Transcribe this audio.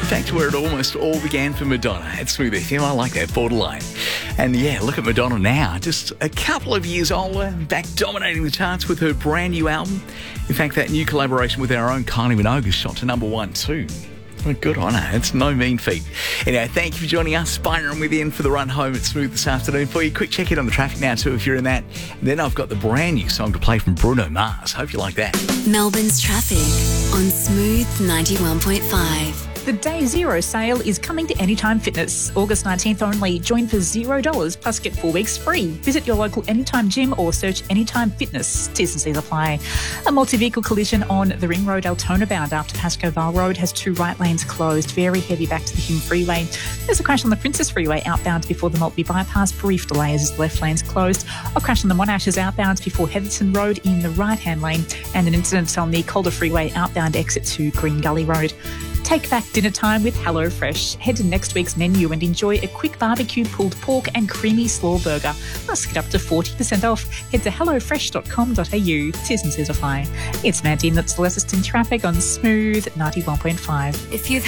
fact, where it almost all began for Madonna at Smooth FM. I like that, borderline. And yeah, look at Madonna now, just a couple of years older, back dominating the charts with her brand new album. In fact, that new collaboration with our own Kylie Minogue has shot to number 1 too. Well, good on her. It's no mean feat. Anyway, thank you for joining us. Byron with you in for the run home at Smooth this afternoon. For you, quick check in on the traffic now too if you're in that. And then I've got the brand new song to play from Bruno Mars. Hope you like that. Melbourne's traffic on Smooth 91.5. The Day Zero sale is coming to Anytime Fitness. August 19th only. Join for $0 plus get 4 weeks free. Visit your local Anytime gym or search Anytime Fitness. T's and C's apply. A multi-vehicle collision on the Ring Road Altona bound after Pascoe Vale Road has 2 right lanes closed. Very heavy back to the Hume Freeway. There's a crash on the Princess Freeway outbound before the Maltby bypass. Brief delay as the left lane's closed. A crash on the Monashes outbound before Heatherton Road in the right-hand lane. And an incident on the Calder Freeway outbound exit to Green Gully Road. Take back dinner time with HelloFresh. Head to next week's menu and enjoy a quick barbecue pulled pork and creamy slaw burger. Plus get up to 40% off. Head to hellofresh.com.au. T's and C's apply. It's Mandy, that's the latest in traffic on Smooth 91.5. If you've